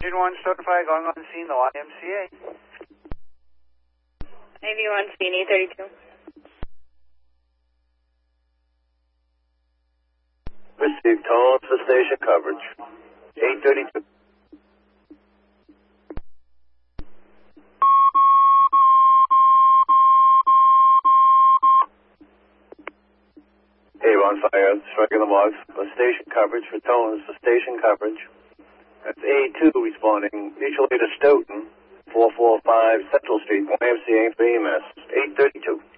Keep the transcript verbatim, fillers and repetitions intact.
Engine one, Stoughton Fire, going on scene, the Y M C A. Navy one, scene eight thirty-two. Received tones for station coverage. eight thirty-two. Avon Fire, striking the marks for station coverage, for tones for station coverage. That's A two responding, mutually to Stoughton, four four five Central Street, Y M C A for E M S, eight thirty-two.